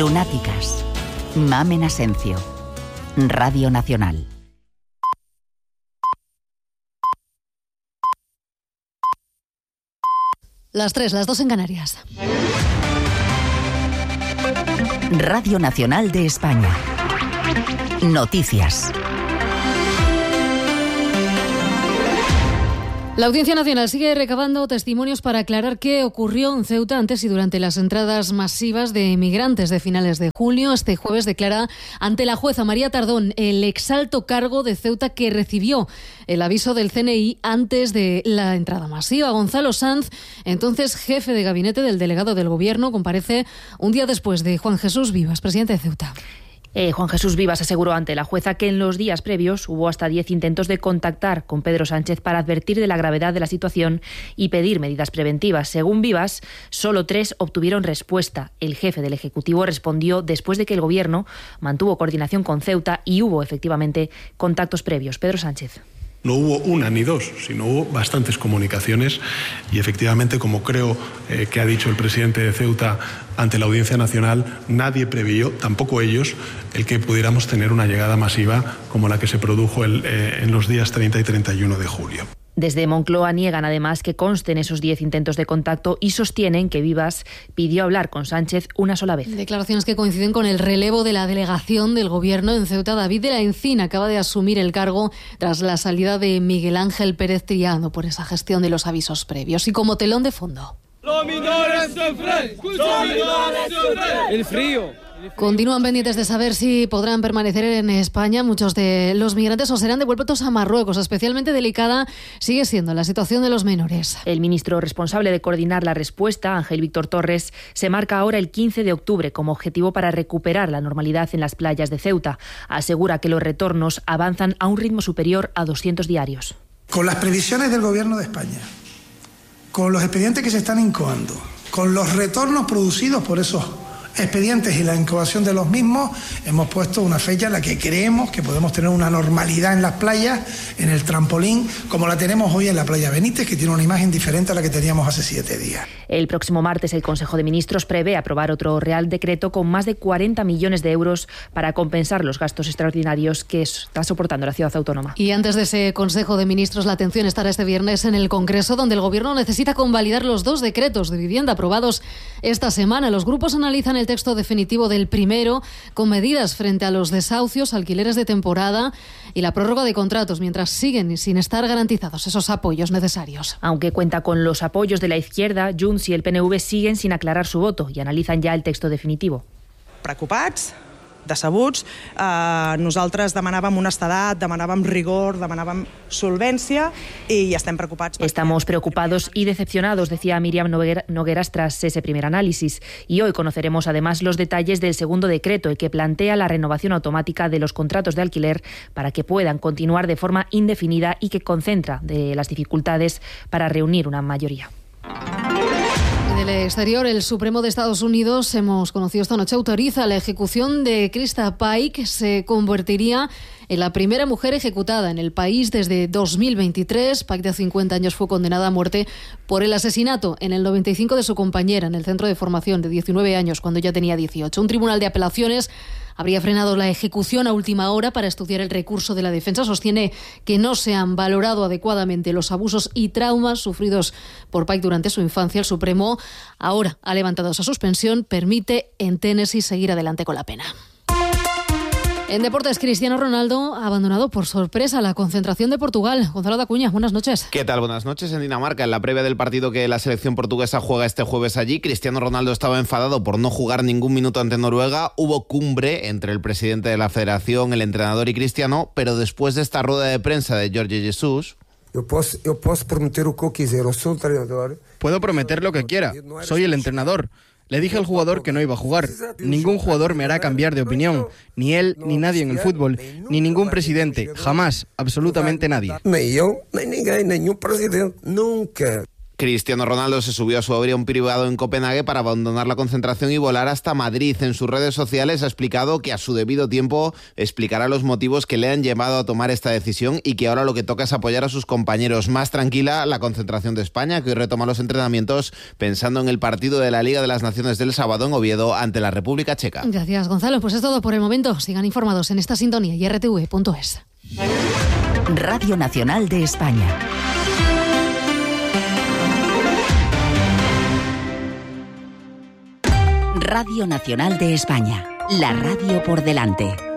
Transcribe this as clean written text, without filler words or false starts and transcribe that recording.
Lunáticas. Mamen Asencio. Radio Nacional. Las 3, las 2 en Canarias. Radio Nacional de España. Noticias. La Audiencia Nacional sigue recabando testimonios para aclarar qué ocurrió en Ceuta antes y durante las entradas masivas de migrantes de finales de julio. Este jueves declara ante la jueza María Tardón el exalto cargo de Ceuta que recibió el aviso del CNI antes de la entrada masiva. Gonzalo Sanz, entonces jefe de gabinete del delegado del Gobierno, comparece un día después de Juan Jesús Vivas, presidente de Ceuta. Juan Jesús Vivas aseguró ante la jueza que en los días previos hubo hasta 10 intentos de contactar con Pedro Sánchez para advertir de la gravedad de la situación y pedir medidas preventivas. Según Vivas, solo 3 obtuvieron respuesta. El jefe del Ejecutivo respondió después de que el Gobierno mantuvo coordinación con Ceuta y hubo efectivamente contactos previos. Pedro Sánchez. No hubo una ni dos, sino hubo bastantes comunicaciones y efectivamente, como creo que ha dicho el presidente de Ceuta ante la Audiencia Nacional, nadie preveyó, tampoco ellos, el que pudiéramos tener una llegada masiva como la que se produjo en los días 30 y 31 de julio. Desde Moncloa niegan además que consten esos 10 intentos de contacto y sostienen que Vivas pidió hablar con Sánchez una sola vez. Declaraciones que coinciden con el relevo de la delegación del Gobierno en Ceuta. David de la Encina acaba de asumir el cargo tras la salida de Miguel Ángel Pérez Triano por esa gestión de los avisos previos. Y como telón de fondo, el frío. Continúan pendientes de saber si podrán permanecer en España muchos de los migrantes o serán devueltos a Marruecos. Especialmente delicada sigue siendo la situación de los menores. El ministro responsable de coordinar la respuesta, Ángel Víctor Torres, se marca ahora el 15 de octubre como objetivo para recuperar la normalidad en las playas de Ceuta. Asegura que los retornos avanzan a un ritmo superior a 200 diarios. Con las previsiones del Gobierno de España, con los expedientes que se están incoando, con los retornos producidos por esos expedientes y la incoación de los mismos, hemos puesto una fecha en la que creemos que podemos tener una normalidad en las playas, en el trampolín, como la tenemos hoy en la playa Benítez, que tiene una imagen diferente a la que teníamos hace 7 días. El próximo martes el Consejo de Ministros prevé aprobar otro Real Decreto con más de 40 millones de euros para compensar los gastos extraordinarios que está soportando la ciudad autónoma. Y antes de ese Consejo de Ministros, la atención estará este viernes en el Congreso, donde el Gobierno necesita convalidar los 2 decretos de vivienda aprobados esta semana. Los grupos analizan el texto definitivo del primero, con medidas frente a los desahucios, alquileres de temporada y la prórroga de contratos, mientras siguen sin estar garantizados esos apoyos necesarios. Aunque cuenta con los apoyos de la izquierda, Junts y el PNV siguen sin aclarar su voto y analizan ya el texto definitivo. Preocupats, decebuts, nosaltres demanàvem honestedat, demanàvem rigor, demanàvem solvència y estem preocupats. Estamos preocupados y decepcionados, decía Míriam Nogueras tras ese primer análisis. Y hoy conoceremos además los detalles del segundo decreto, el que plantea la renovación automática de los contratos de alquiler para que puedan continuar de forma indefinida y que concentra de las dificultades para reunir una mayoría. En el exterior, el Supremo de Estados Unidos, hemos conocido esta noche, autoriza la ejecución de Krista Pike. Se convertiría en la primera mujer ejecutada en el país desde 2023. Pike, de 50 años, fue condenada a muerte por el asesinato en el 95 de su compañera en el centro de formación de 19 años, cuando ella tenía 18. Un tribunal de apelaciones habría frenado la ejecución a última hora para estudiar el recurso de la defensa. Sostiene que no se han valorado adecuadamente los abusos y traumas sufridos por Pike durante su infancia. El Supremo ahora ha levantado esa suspensión, permite en Tennessee seguir adelante con la pena. En deportes, Cristiano Ronaldo ha abandonado por sorpresa la concentración de Portugal. Gonzalo Dacuña, buenas noches. ¿Qué tal? Buenas noches. En Dinamarca, en la previa del partido que la selección portuguesa juega este jueves allí, Cristiano Ronaldo estaba enfadado por no jugar ningún minuto ante Noruega. Hubo cumbre entre el presidente de la federación, el entrenador y Cristiano, pero después de esta rueda de prensa de Jorge Jesus... Puedo prometer lo que quiera. Soy el entrenador. Le dije al jugador que no iba a jugar. Ningún jugador me hará cambiar de opinión. Ni él, ni nadie en el fútbol. Ni ningún presidente. Jamás. Absolutamente nadie. Cristiano Ronaldo se subió a su avión privado en Copenhague para abandonar la concentración y volar hasta Madrid. En sus redes sociales ha explicado que a su debido tiempo explicará los motivos que le han llevado a tomar esta decisión y que ahora lo que toca es apoyar a sus compañeros. Más tranquila la concentración de España, que hoy retoma los entrenamientos pensando en el partido de la Liga de las Naciones del sábado en Oviedo ante la República Checa. Gracias, Gonzalo. Pues es todo por el momento. Sigan informados en esta sintonía y rtv.es. Radio Nacional de España. Radio Nacional de España, la radio por delante.